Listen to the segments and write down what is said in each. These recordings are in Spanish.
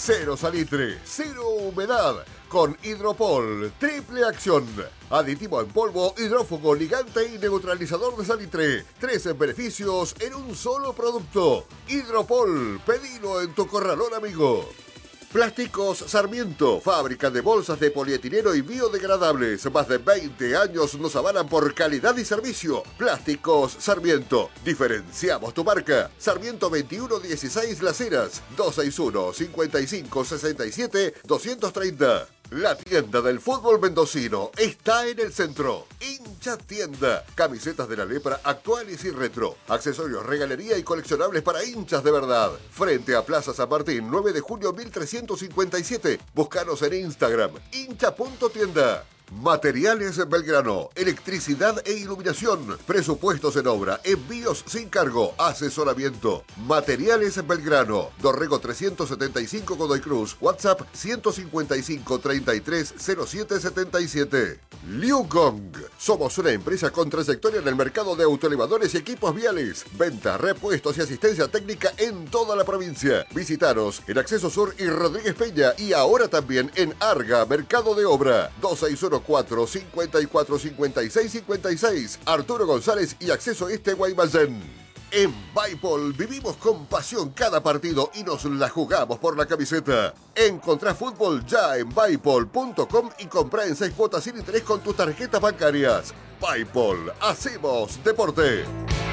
Cero salitre, cero humedad. Con Hidropol, triple acción. Aditivo en polvo, hidrófugo, ligante y neutralizador de salitre. 13 beneficios en un solo producto. Hidropol, pedilo en tu corralón amigo. Plásticos Sarmiento, fábrica de bolsas de polietileno y biodegradables. Más de 20 años nos avalan por calidad y servicio. Plásticos Sarmiento. Diferenciamos tu marca. Sarmiento 2116 Las Heras, 261-5567-230. La tienda del fútbol mendocino está en el centro. Hincha Tienda. Camisetas de la lepra actuales y retro. Accesorios, regalería y coleccionables para hinchas de verdad. Frente a Plaza San Martín, 9 de junio 1357. Búscanos en Instagram. hincha.tienda. Materiales Belgrano, electricidad e iluminación, presupuestos en obra, envíos sin cargo, asesoramiento. Materiales Belgrano, Dorrego 375 Godoy Cruz, WhatsApp 155 33 07 77. Liu Gong, somos una empresa con trayectoria en el mercado de autoelevadores y equipos viales. Venta, repuestos y asistencia técnica en toda la provincia. Visitaros en Acceso Sur y Rodríguez Peña y ahora también en Arga, Mercado de Obra. 2614 54 56 56. Arturo González y Acceso Este Guaymallén. En Bipol vivimos con pasión cada partido y nos la jugamos por la camiseta. Encontrá fútbol ya en Bipol.com y comprá en 6 cuotas sin interés con tus tarjetas bancarias. Bipol, hacemos deporte.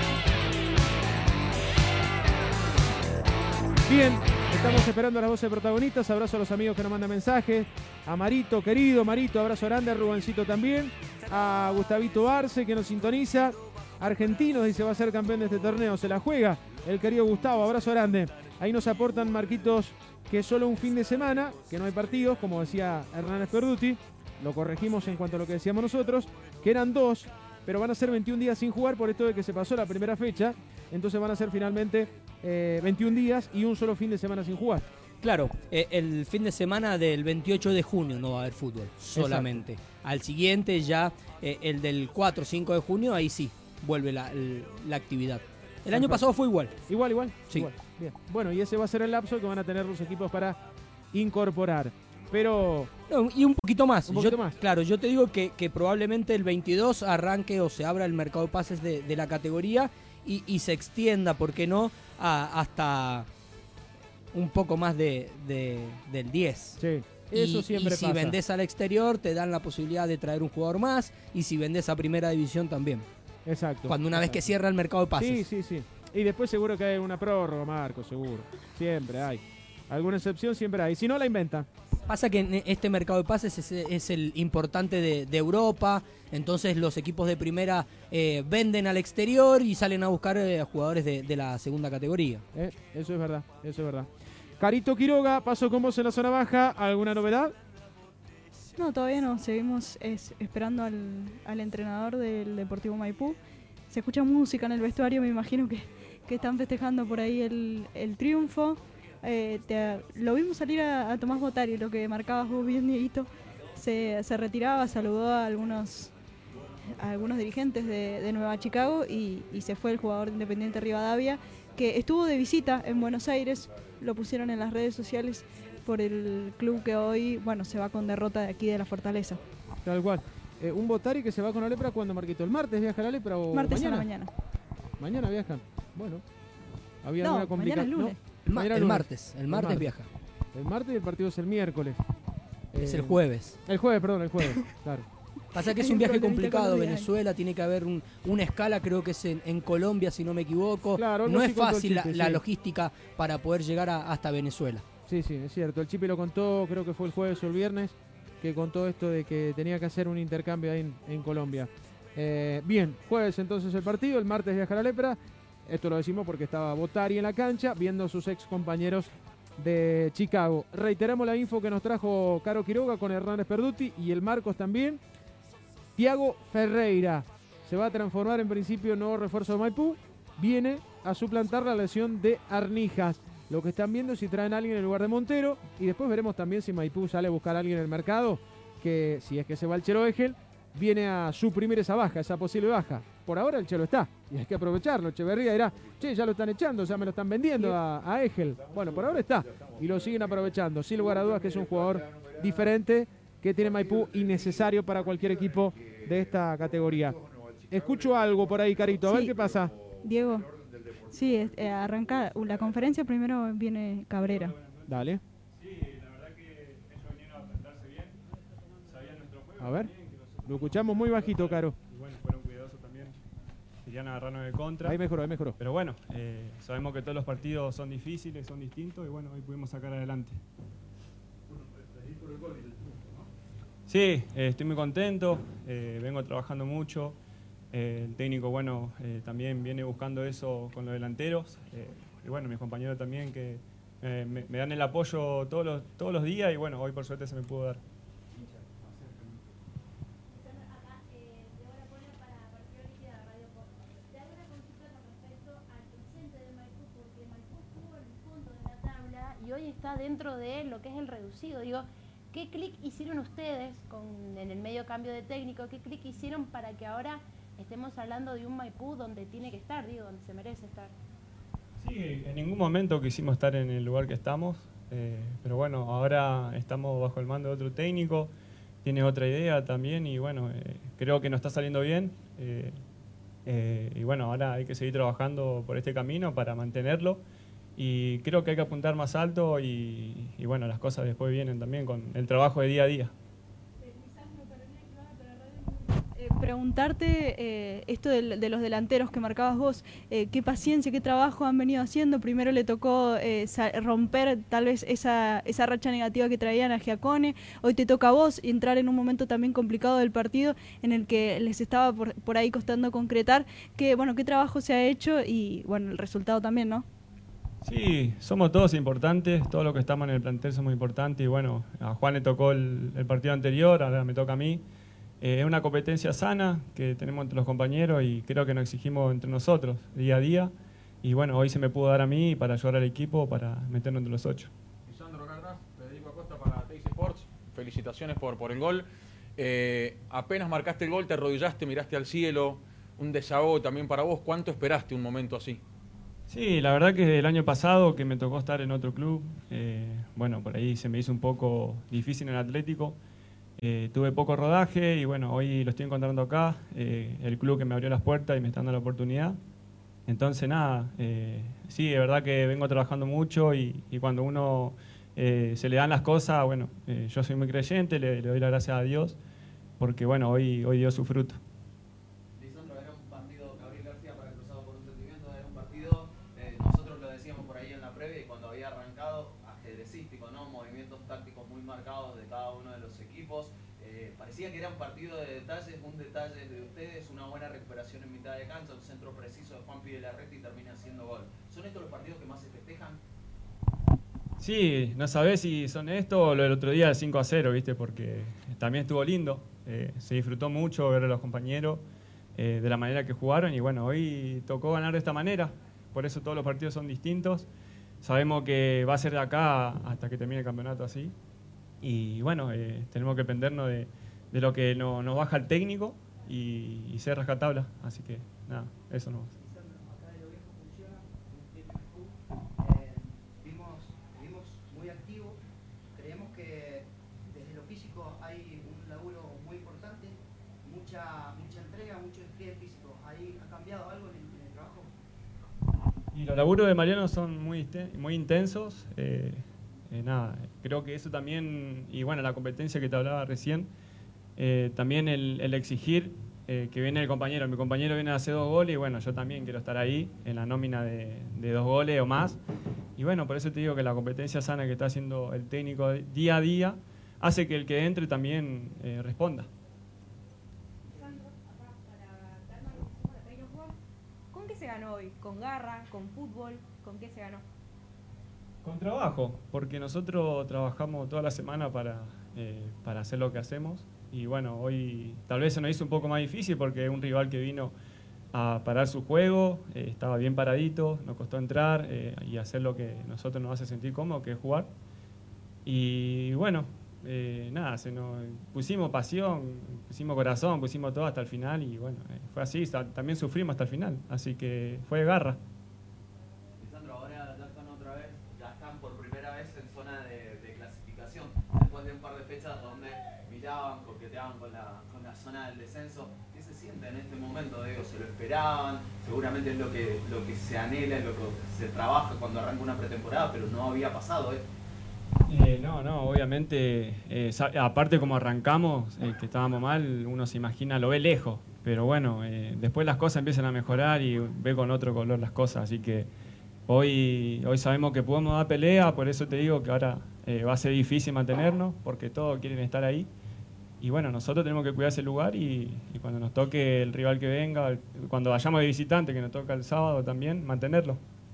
Bien, estamos esperando a las 12 protagonistas. Abrazo a los amigos que nos mandan mensajes. A Marito, querido Marito, abrazo grande. A Rubencito también. A Gustavito Arce, que nos sintoniza. Argentinos, dice, va a ser campeón de este torneo. Se la juega el querido Gustavo. Abrazo grande. Ahí nos aportan, Marquitos, que solo un fin de semana, que no hay partidos, como decía Hernández Perduti. Lo corregimos en cuanto a lo que decíamos nosotros, que eran 2, pero van a ser 21 días sin jugar por esto de que se pasó la primera fecha. Entonces van a ser finalmente 21 días y un solo fin de semana sin jugar. Claro, el fin de semana del 28 de junio no va a haber fútbol, solamente. Exacto. Al siguiente ya, el del 4 o 5 de junio, ahí sí, vuelve la actividad. El año pasado fue igual. Igual. Sí. Igual. Bien. Bueno, y ese va a ser el lapso que van a tener los equipos para incorporar. Pero... No, y un poquito más. Un poquito más. Claro, yo te digo que probablemente el 22 arranque o se abra el mercado de pases de la categoría y se extienda, ¿por qué no?, hasta un poco más del 10. Sí, eso siempre pasa. Y si pasa. vendés al exterior, te dan la posibilidad de traer un jugador más, y si vendés a primera división también. Exacto. Cuando una vez que cierra el mercado de pases. Sí. Y después seguro que hay una prórroga, Marco, seguro. Siempre hay. Alguna excepción siempre hay. Si no, la inventa. Pasa que en este mercado de pases es el importante de Europa, entonces los equipos de primera venden al exterior y salen a buscar jugadores de la segunda categoría. Eso es verdad. Carito Quiroga, paso con vos en la zona baja. ¿Alguna novedad? No, todavía no. Seguimos esperando al entrenador del Deportivo Maipú. Se escucha música en el vestuario, me imagino que están festejando por ahí el triunfo. Lo vimos salir a Tomás Botari, lo que marcabas vos bien, Dieguito. Se retiraba, saludó a algunos dirigentes de Nueva Chicago y se fue el jugador de Independiente Rivadavia, que estuvo de visita en Buenos Aires. Lo pusieron en las redes sociales por el club que hoy, se va con derrota de aquí de la Fortaleza. Tal cual. Un Botari que se va con la lepra, ¿cuándo, Marquito? ¿El martes viaja la lepra o martes mañana? A la mañana. ¿Mañana viajan? Bueno. ¿Había alguna complicación? Mañana es lunes. ¿No? El martes viaja. El martes y el partido es el miércoles. Es el jueves. El jueves, claro. Pasa que es un viaje complicado, Venezuela, tiene que haber una escala, creo que es en Colombia, si no me equivoco. Claro, no es fácil la logística para poder llegar hasta Venezuela. Sí, es cierto. El Chipi lo contó, creo que fue el jueves o el viernes, que contó esto de que tenía que hacer un intercambio ahí en Colombia. Bien, jueves entonces el partido, el martes viaja la lepra. Esto lo decimos porque estaba Botari en la cancha viendo a sus ex compañeros de Chicago. Reiteramos la info que nos trajo Caro Quiroga con Hernández Perduti y el Marcos también. Thiago Ferreira se va a transformar en principio en nuevo refuerzo de Maipú. Viene a suplantar la lesión de Arnijas. Lo que están viendo es si traen a alguien en lugar de Montero. Y después veremos también si Maipú sale a buscar a alguien en el mercado. Que si es que se va el Chero Egel, viene a suprimir esa baja, esa posible baja. por ahora el Chelo está y hay que aprovecharlo. Echeverría dirá, che, ya lo están echando, ya me lo están vendiendo a Egel. Bueno, por ahora está y lo siguen aprovechando. Sin lugar a dudas que es un jugador diferente que tiene Maipú y necesario para cualquier equipo de esta categoría. Escucho algo por ahí, Carito, a ver qué pasa. Diego, sí, arranca la conferencia, primero viene Cabrera. Dale. Sí, la verdad que ellos vinieron a presentarse bien, sabían nuestro juego. A ver, bien, que nosotros lo escuchamos muy bajito, Caro. y bueno, fueron cuidadosos también, querían agarrarnos de contra. Ahí mejoró, ahí mejoró. Pero bueno, sabemos que todos los partidos son difíciles, son distintos y bueno, hoy pudimos sacar adelante. Sí, estoy muy contento, vengo trabajando mucho. El técnico, bueno, también viene buscando eso con los delanteros. Y bueno, mis compañeros también que me dan el apoyo todos los días y bueno, hoy por suerte se me pudo dar. Y hoy está dentro de lo que es el reducido. Digo, ¿qué clic hicieron ustedes en el medio cambio de técnico? ¿Qué clic hicieron para que ahora estemos hablando de un Maipú donde tiene que estar, digo, donde se merece estar? Sí, en ningún momento quisimos estar en el lugar que estamos, pero bueno, ahora estamos bajo el mando de otro técnico, tiene otra idea también y bueno, creo que nos está saliendo bien. Y bueno, ahora hay que seguir trabajando por este camino para mantenerlo. Y creo que hay que apuntar más alto y bueno, las cosas después vienen también con el trabajo de día a día. Preguntarte esto de los delanteros que marcabas vos, qué paciencia, qué trabajo han venido haciendo. Primero le tocó romper tal vez esa racha negativa que traían a Giacone, hoy te toca a vos entrar en un momento también complicado del partido en el que les estaba por ahí costando concretar. Qué trabajo se ha hecho y bueno, el resultado también, ¿no? Sí, somos todos importantes, todos los que estamos en el plantel somos importantes y bueno, a Juan le tocó el partido anterior, ahora me toca a mí. Es una competencia sana que tenemos entre los compañeros y creo que nos exigimos entre nosotros día a día. Y bueno, hoy se me pudo dar a mí para ayudar al equipo para meternos entre los 8. Lisandro Carras, Federico Acosta para Teis Sports. Felicitaciones por el gol. Apenas marcaste el gol, te arrodillaste, miraste al cielo. Un desahogo también para vos. ¿Cuánto esperaste un momento así? Sí, la verdad que el año pasado que me tocó estar en otro club, bueno, por ahí se me hizo un poco difícil en el Atlético. Tuve poco rodaje y bueno, hoy lo estoy encontrando acá, el club que me abrió las puertas y me está dando la oportunidad. Entonces nada, sí, de verdad que vengo trabajando mucho y cuando uno se le dan las cosas, bueno, yo soy muy creyente, le doy las gracias a Dios, porque bueno, hoy dio su fruto. Lisandro, era un partido, Gabriel García para Cruzado por un sentimiento, era un partido, nosotros lo decíamos por ahí en la previa y cuando había arrancado, ajedrecístico, ¿no? Movimientos tácticos muy marcados de cada uno de los equipos. Parecía que era un partido de detalles, un detalle de ustedes, una buena recuperación en mitad de cancha, un centro preciso de Juan Pidelarreta y termina haciendo gol. ¿Son estos los partidos que más se festejan? Sí, no sabés si son esto o lo del otro día del 5-0, ¿viste? Porque también estuvo lindo, se disfrutó mucho ver a los compañeros de la manera que jugaron y bueno, hoy tocó ganar de esta manera, por eso todos los partidos son distintos. Sabemos que va a ser de acá hasta que termine el campeonato así. Y bueno, tenemos que dependernos de lo que nos baja el técnico y ser rascatabla. Así que nada, eso no. Acá de lo viejo funciona, vimos muy activo. Creemos que desde lo físico hay un laburo muy importante, mucha entrega, mucho despliegue físico. ¿Ahí ha cambiado algo en el trabajo? Y los laburos de Mariano son muy intensos. Nada, creo que eso también, y bueno, la competencia que te hablaba recién, también el exigir que viene el compañero. Mi compañero viene a hacer 2 goles y bueno, yo también quiero estar ahí en la nómina de 2 goles o más. Y bueno, por eso te digo que la competencia sana que está haciendo el técnico día a día hace que el que entre también responda. ¿Con qué se ganó hoy? ¿Con garra? ¿Con fútbol? ¿Con qué se ganó? Con trabajo, porque nosotros trabajamos toda la semana para hacer lo que hacemos y bueno, hoy tal vez se nos hizo un poco más difícil porque es un rival que vino a parar su juego, estaba bien paradito, nos costó entrar y hacer lo que nosotros nos hace sentir cómodos, que es jugar. Y bueno, nada, pusimos pasión, pusimos corazón, pusimos todo hasta el final y bueno, fue así, también sufrimos hasta el final, así que fue garra. Lisandro, ahora ya están otra vez, ya están por primera vez en zona de clasificación, después de un par de fechas donde miraban, coqueteaban con la zona del descenso. ¿Qué se siente en este momento, Diego? ¿Se lo esperaban? Seguramente es lo que se anhela, es lo que se trabaja cuando arranca una pretemporada, pero no había pasado esto. No, obviamente, aparte como arrancamos, que estábamos mal, uno se imagina, lo ve lejos, pero bueno, después las cosas empiezan a mejorar y ve con otro color las cosas, así que hoy sabemos que podemos dar pelea, por eso te digo que ahora va a ser difícil mantenernos, porque todos quieren estar ahí, y bueno, nosotros tenemos que cuidar ese lugar y cuando nos toque el rival que venga, cuando vayamos de visitante, que nos toca el sábado también, mantenerlo.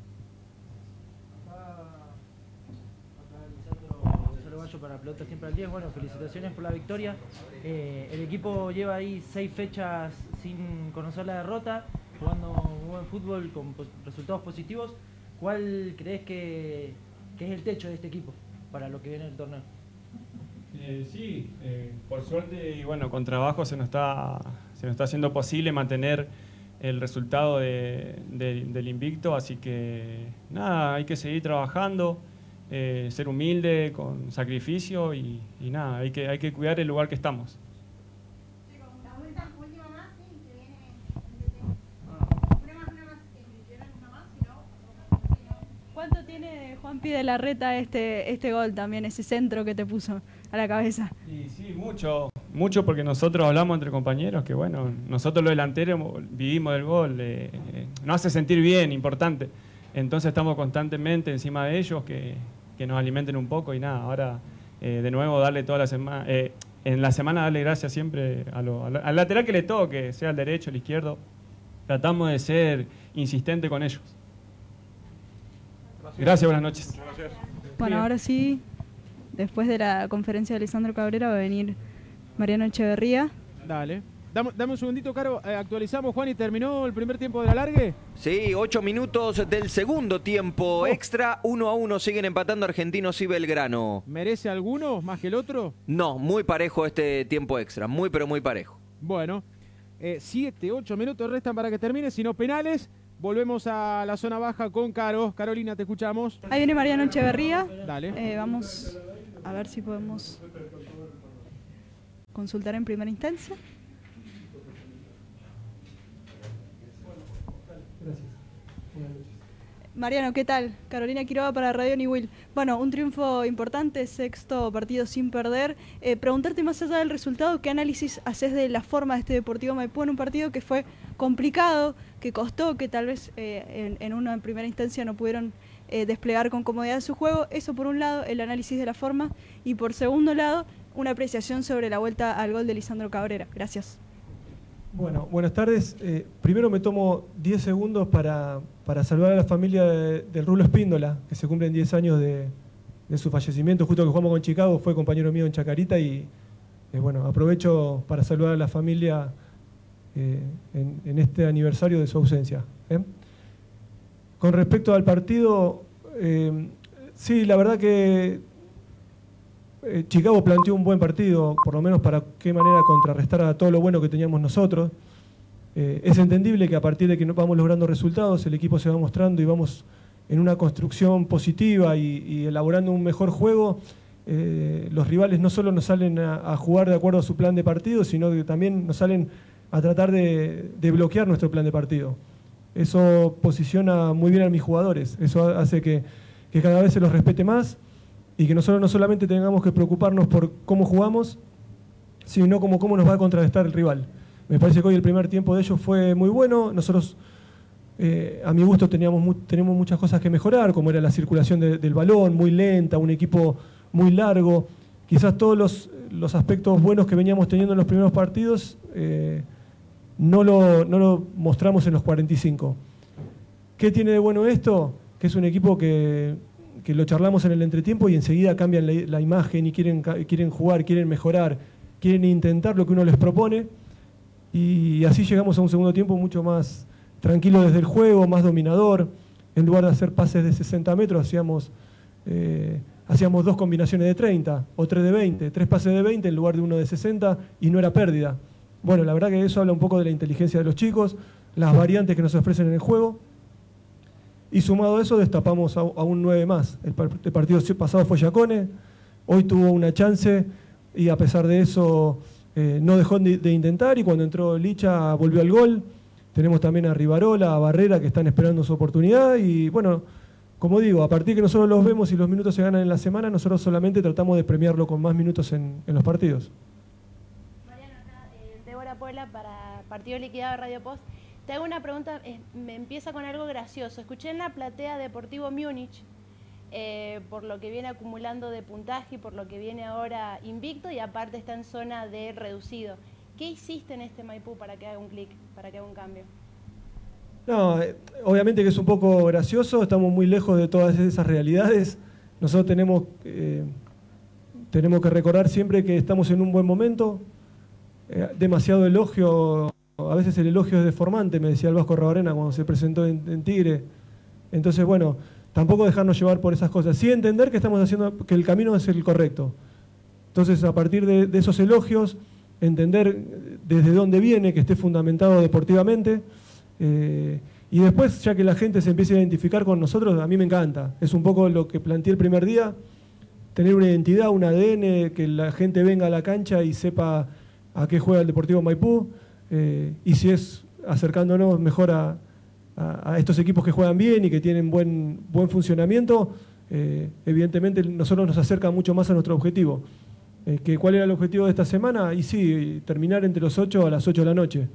Para Pelota Siempre al 10, bueno, felicitaciones por la victoria. El equipo lleva ahí 6 fechas sin conocer la derrota, jugando un buen fútbol con resultados positivos. ¿Cuál crees que es el techo de este equipo para lo que viene del torneo? Sí, por suerte y bueno, con trabajo se nos está haciendo posible mantener el resultado del invicto, así que nada, hay que seguir trabajando. Ser humilde, con sacrificio y nada, hay que cuidar el lugar que estamos. ¿Cuánto tiene Juanpi de la Reta este gol también, ese centro que te puso a la cabeza? Sí, mucho porque nosotros hablamos entre compañeros que bueno, nosotros los delanteros vivimos del gol, nos hace sentir bien, importante. Entonces estamos constantemente encima de ellos, que nos alimenten un poco y nada, ahora de nuevo darle toda la semana, en la semana darle gracias siempre al lateral que le toque, sea el derecho, el izquierdo, tratamos de ser insistentes con ellos. Gracias, buenas noches. Bueno, ahora sí, después de la conferencia de Lisandro Cabrera va a venir Mariano Echeverría. Dale. Dame un segundito, Caro. Actualizamos, Juan, y terminó el primer tiempo de la alargue. Sí, 8 minutos del segundo tiempo extra. 1-1 siguen empatando Argentinos y Belgrano. ¿Merece alguno más que el otro? No, muy parejo este tiempo extra. Muy, pero muy parejo. Bueno, 7, 8 minutos restan para que termine. Si no, penales. Volvemos a la zona baja con Caro. Carolina, te escuchamos. Ahí viene Mariano Echeverría. Dale. Vamos a ver si podemos consultar en primera instancia. Gracias. Mariano, ¿qué tal? Carolina Quiroga para Radio Niwil. Bueno, un triunfo importante, sexto partido sin perder. Preguntarte más allá del resultado, ¿qué análisis haces de la forma de este Deportivo Maipú en un partido que fue complicado, que costó, que tal vez en una primera instancia no pudieron desplegar con comodidad su juego? Eso por un lado, el análisis de la forma, y por segundo lado, una apreciación sobre la vuelta al gol de Lisandro Cabrera. Gracias. Bueno, buenas tardes. Primero me tomo 10 segundos para saludar a la familia del Rulo Espíndola, que se cumplen 10 años de su fallecimiento. Justo que jugamos con Chicago, fue compañero mío en Chacarita y bueno, aprovecho para saludar a la familia en este aniversario de su ausencia. Con respecto al partido, sí, la verdad que Chicago planteó un buen partido, por lo menos para qué manera contrarrestar a todo lo bueno que teníamos nosotros. Es entendible que a partir de que vamos logrando resultados, el equipo se va mostrando y vamos en una construcción positiva y elaborando un mejor juego. Los rivales no solo nos salen a jugar de acuerdo a su plan de partido, sino que también nos salen a tratar de bloquear nuestro plan de partido. Eso posiciona muy bien a mis jugadores, eso hace que cada vez se los respete más y que nosotros no solamente tengamos que preocuparnos por cómo jugamos, sino como cómo nos va a contrarrestar el rival. Me parece que hoy el primer tiempo de ellos fue muy bueno. Nosotros, a mi gusto, tenemos muchas cosas que mejorar, como era la circulación del balón, muy lenta, un equipo muy largo. Quizás todos los aspectos buenos que veníamos teniendo en los primeros partidos no lo mostramos en los 45. ¿Qué tiene de bueno esto? Que es un equipo que lo charlamos en el entretiempo y enseguida cambian la imagen y quieren jugar, quieren mejorar, quieren intentar lo que uno les propone, y así llegamos a un segundo tiempo mucho más tranquilo desde el juego, más dominador. En lugar de hacer pases de 60 metros, hacíamos hacíamos 2 combinaciones de 30 o 3 de 20, 3 pases de 20 en lugar de uno de 60 y no era pérdida. Bueno, la verdad que eso habla un poco de la inteligencia de los chicos, las variantes que nos ofrecen en el juego. Y sumado a eso destapamos a un 9 más. El partido pasado fue Yacone, hoy tuvo una chance y a pesar de eso no dejó de intentar, y cuando entró Licha volvió al gol. Tenemos también a Rivarola, a Barrera, que están esperando su oportunidad y bueno, como digo, a partir que nosotros los vemos y los minutos se ganan en la semana, nosotros solamente tratamos de premiarlo con más minutos en los partidos. Mariano, acá Débora Puebla para Partido Liquidado Radio Post. Te hago una pregunta, me empieza con algo gracioso. Escuché en la platea Deportivo Múnich, por lo que viene acumulando de puntaje y por lo que viene ahora invicto y aparte está en zona de reducido. ¿Qué hiciste en este Maipú para que haga un clic, para que haga un cambio? No, obviamente que es un poco gracioso, estamos muy lejos de todas esas realidades. Nosotros tenemos que recordar siempre que estamos en un buen momento. Demasiado elogio, a veces el elogio es deformante, me decía el Vasco Rabarena cuando se presentó en Tigre. Entonces, bueno, tampoco dejarnos llevar por esas cosas. Sí entender que estamos haciendo, que el camino es el correcto. Entonces, a partir de esos elogios, entender desde dónde viene, que esté fundamentado deportivamente. Y después, ya que la gente se empiece a identificar con nosotros, a mí me encanta. Es un poco lo que planteé el primer día, tener una identidad, un ADN, que la gente venga a la cancha y sepa a qué juega el Deportivo Maipú, y si es acercándonos mejor a estos equipos que juegan bien y que tienen buen funcionamiento, evidentemente nosotros nos acerca mucho más a nuestro objetivo. ¿Cuál era el objetivo de esta semana? Y sí, terminar entre los 8 a las 8 de la noche.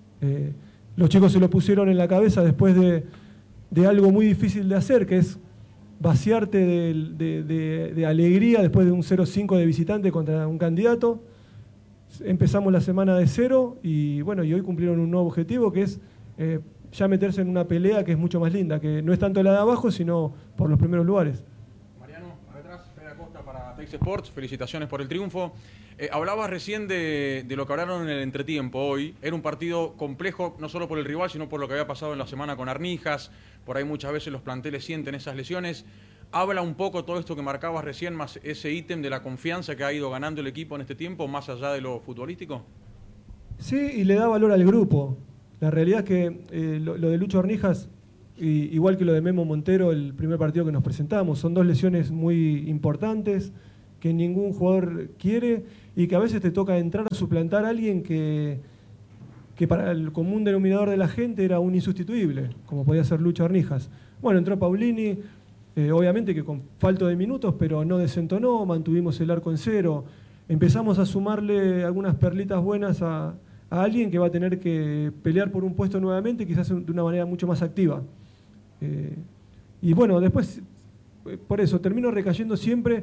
Los chicos se lo pusieron en la cabeza después de algo muy difícil de hacer, que es vaciarte de alegría después de un 0-5 de visitante contra un candidato. Empezamos la semana de 0 y bueno, y hoy cumplieron un nuevo objetivo, que es ya meterse en una pelea que es mucho más linda, que no es tanto la de abajo, sino por los primeros lugares. Mariano, atrás, Fede Acosta para Teis Sports, felicitaciones por el triunfo. Hablabas recién de lo que hablaron en el entretiempo hoy. Era un partido complejo, no solo por el rival, sino por lo que había pasado en la semana con Armijas. Por ahí muchas veces los planteles sienten esas lesiones. Habla un poco todo esto que marcabas recién, más ese ítem de la confianza que ha ido ganando el equipo en este tiempo, más allá de lo futbolístico. Sí, y le da valor al grupo. La realidad es que lo de Lucho Armijas, igual que lo de Memo Montero, el primer partido que nos presentamos, son 2 lesiones muy importantes que ningún jugador quiere y que a veces te toca entrar a suplantar a alguien que para el común denominador de la gente era un insustituible, como podía ser Lucho Armijas. Bueno, entró Paulini, obviamente que con falta de minutos, pero no desentonó, mantuvimos el arco en 0. Empezamos a sumarle algunas perlitas buenas a alguien que va a tener que pelear por un puesto nuevamente, quizás de una manera mucho más activa. Y bueno, después, por eso, termino recayendo siempre